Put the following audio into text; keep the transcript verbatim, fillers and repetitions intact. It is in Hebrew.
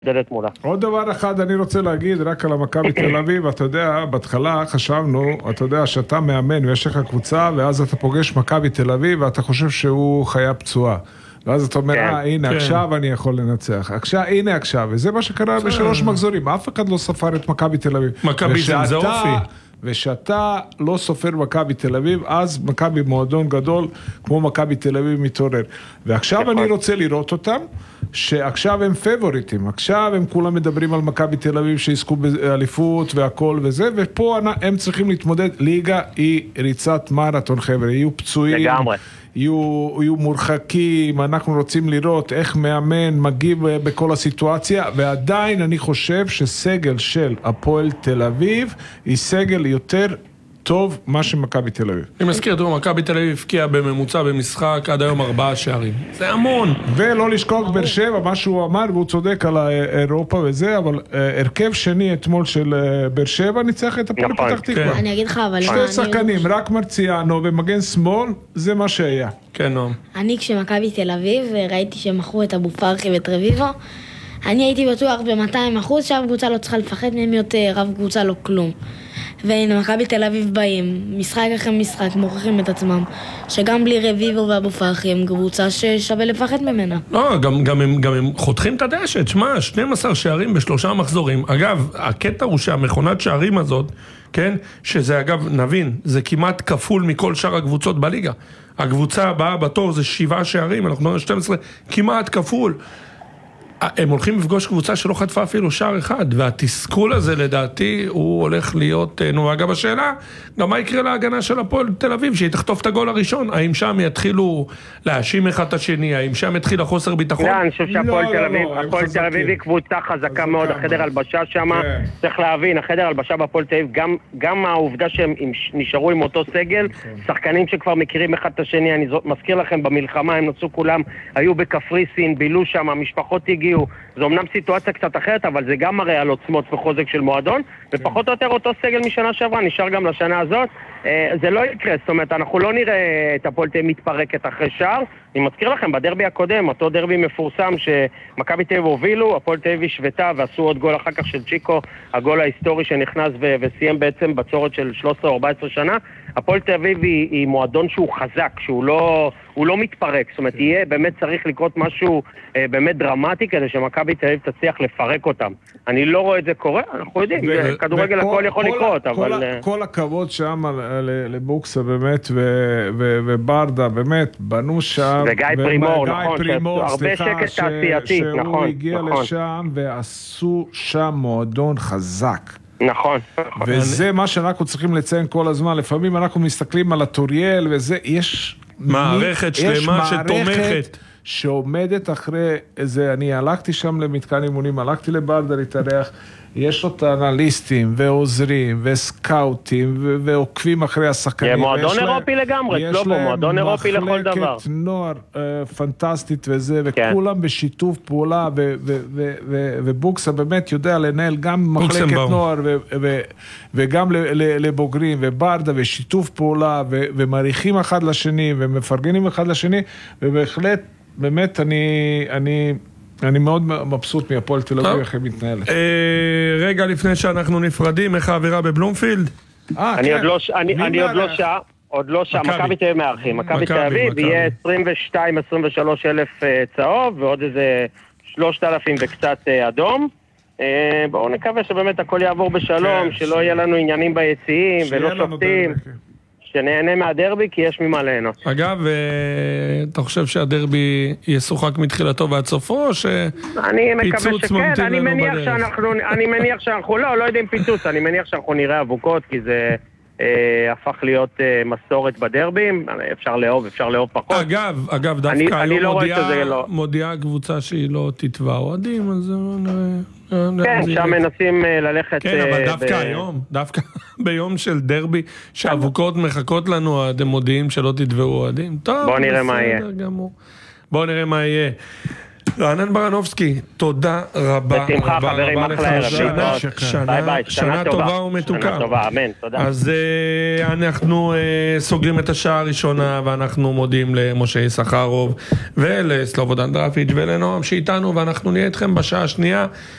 דלת מולה. עוד דבר אחד אני רוצה להגיד רק על המכבי תל אביב. אתה יודע, בהתחלה חשבנו, אתה יודע שאתה מאמן ויש לך קבוצה, ואז אתה פוגש מכבי תל אביב ואתה חושב שהוא חיה פצועה, ואז אתה אומר, אה, הנה עכשיו אני יכול לנצח, עכשיו, הנה עכשיו, וזה מה שקרה בשלוש מחזורים. אף אחד לא ספר את מכבי תל אביב. מכבי זה אופי. ושאתה לא סופר מכבי תל אביב, אז מכבי מועדון גדול כמו מכבי תל אביב מתעורר. ועכשיו אני רוצה לראות אותם, שעכשיו הם פייבוריטים, עכשיו הם כולם מדברים על מכבי תל אביב שיזכו באליפות והכל וזה, ופה הם צריכים להתמודד. ליגה היא ריצת מרתון, חבר'ה, יהיו פצועים, לגמרי. יהיו, יהיו מורחקים, אנחנו רוצים לראות איך מאמן מגיב בכל הסיטואציה, ועדיין אני חושב שסגל של הפועל תל אביב היא סגל יותר טוב מה שמכבי תל אביב. אני מזכיר, תראו, מכבי תל אביב הפקיע בממוצע במשחק עד היום ארבעה שערים. זה המון. ולא לשכוח באר שבע, מה שהוא אמר, והוא צודק על אירופה וזה, אבל הרכב שני אתמול של באר שבע ניצח את הפועל פתח תקווה. אני אגיד לך, אבל... שתי שחקנים, רק מרציאנו ומגן שמאל, זה מה שהיה. כן, נועם. אני כשמכבי תל אביב ראיתי שמכרו את אבו פרחי ואת רביבו, אני הייתי בטוח ב-מאתיים אחוז שאף קבוצה לא צריכה לפחד מהם יותר, אף קבוצה לא כלום. והנה, מכבי תל אביב באים, משחק אחרי משחק, מוכיחים את עצמם, שגם בלי רביבו ואבו פרחי הם קבוצה ששווה לפחד ממנה. לא, גם, גם, הם, גם הם חותכים את הדשת, שמה, שנים עשר שערים בשלושה מחזורים. אגב, הקטע הוא שהמכונת שערים הזאת, כן, שזה אגב, נבין, זה כמעט כפול מכל שאר הקבוצות בליגה. הקבוצה הבאה בתור זה שבעה שערים, אנחנו נראה שתים עשרה, כמעט כפול. הם הולכים לפגוש קבוצה שלא חטפה אפילו שער אחד, והתסכול הזה לדעתי הוא הולך להיות, נו, אגב השאלה, גם מה יקרה להגנה של הפועל תל אביב, שהיא תחטוף את הגול הראשון, האם שם יתחילו להאשים אחד את השני, האם שם יתחיל החוסר ביטחון? לא, אני חושב שהפועל תל אביב, הפועל תל אביב היא קבוצה חזקה מאוד, החדר הלבשה שם, צריך להבין, החדר הלבשה בהפועל תל אביב, גם העובדה שהם נשארו עם אותו סגל, שחקנים שכבר מכירים אחד את השני, אני מזכיר לכם, במלחמה הם נצאו כולם, היו בקפריסין, בילו שם, המשפחות הגיעו, זו אמנם סיטואציה קצת אחרת, אבל זה גם מראה על עוצמות וחוזק של מועדון, ופחות או יותר אותו סגל משנה שעברה, נשאר גם לשנה הזאת. זה לא יקרה, זאת אומרת, אנחנו לא נראה את הפועל תל אביב מתפרקת אחרי שער. אני מזכיר לכם, בדרבי הקודם, אותו דרבי מפורסם שמכבי תל אביב הובילו, הפועל תל אביב השוותה ועשו עוד גול אחר כך של צ'יקו, הגול ההיסטורי שנכנס ו- וסיים בעצם בצורת של שלוש עשרה ארבע עשרה שנה. הפועל תל אביב היא, היא מועדון שהוא חזק, שהוא לא, הוא לא מתפרק, זאת אומרת, יהיה, באמת צריך לקרות משהו אה, באמת דרמטי כדי שמכבי תל אביב תצליח לפרק אותם. אני לא רואה את זה קורה, אנחנו יודעים, ו- כדורגל וכל, הכל יכול כל, לקרות, כל, אבל... כל הכבוד שם לבוקסה באמת, ו- ו- וברדה, באמת, בנו שם... וגיא פרימור, נכון, פרימור, הרבה שקט תעשייתי, נכון. שהוא הגיע נכון. לשם ועשו שם מועדון חזק. נכון. וזה מה שאנחנו צריכים לציין כל הזמן. לפעמים אנחנו מסתכלים על הטוריאל וזה, יש מערכת שלמה שתומכת, שעומדת אחרי איזה, אני הלכתי שם למתקן אימונים, הלכתי לברדה להתארח, יש לו את האנליסטים ועוזרים וסקאוטים ועוקבים אחרי השחקנים. מועדון אירופי לגמרי, לא פה, מועדון אירופי לכל דבר. יש להם מחלקת נוער פנטסטית וזה, וכולם בשיתוף פעולה, ובוקסה באמת יודע לנהל גם מחלקת נוער וגם לבוגרים, וברדה ושיתוף פעולה, ומעריכים אחד לשני, ומפרגנים אחד לשני, ובהחלט, באמת אני... אני אני מאוד מבסוט מהפועל תל אביב, איך היא מתנהלת. רגע לפני שאנחנו נפרדים, איך האווירה בבלומפילד? אני עוד לא שעה, עוד לא שעה, מכבי תל אביב מארחים, מכבי תל אביב, יהיה עשרים ושתיים עד עשרים ושלוש אלף צהוב, ועוד איזה שלושת אלפים וקצת אדום. בואו נקווה שבאמת הכל יעבור בשלום, שלא יהיה לנו עניינים ביציעים, ולא שופטים. שנהנה מהדרבי, כי יש ממה ליהנות. אגב, אתה חושב שהדרבי ישוחק מתחילתו ועד סופו, או שפיצוץ ממתין לנו בדרך? אני מניח שאנחנו, לא, לא יודעים פיצוץ, אני מניח שאנחנו נראה אבוקות, כי זה הפך להיות מסורת בדרבים, אפשר לאהוב, אפשר לאהוב פחות. אגב, אגב, דווקא היום מודיעה קבוצה שהיא לא תתבע אוהדים, אז נראה... כן, שם מנסים ללכת... כן, אבל דווקא היום, דווקא ביום של דרבי, שהאבוקות מחכות לנו, אתם מודיעים שלא תתבעו אוהדים. טוב, בוא נראה מה יהיה. בואו נראה מה יהיה. רענן ברנובסקי, תודה רבה. בשמחה, חברים, אחלה ערב. שנה טובה ומתוקה. שנה טובה, אמן, תודה. אז אנחנו סוגרים את השעה הראשונה, ואנחנו מודים למשה יששכרוב ולסלובודן דראפיץ' ולנועם שאיתנו, ואנחנו נהיה איתכם בשעה השנייה.